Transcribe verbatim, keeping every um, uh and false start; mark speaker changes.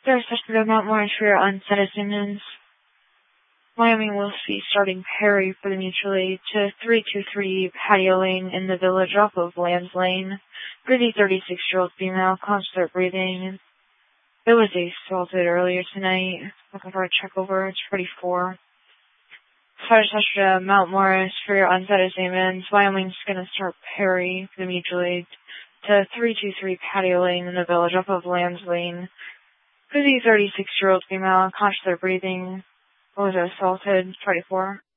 Speaker 1: There's Hospital Mount Morris for on Citizens. Wyoming will be starting Perry for the mutual aid to three two three Patio Lane in the village off of Lands Lane. For the thirty-six-year-old female, constant breathing. It was assaulted earlier tonight. Looking for a check over. It's forty-four. There's Hospital Mount Morris for your unsettled statements. Wyoming's going to start Perry for the mutual aid to three two three Patio Lane in the village off of Lands Lane. For the thirty-six-year-old female, conscious of breathing, was assaulted, twenty-four.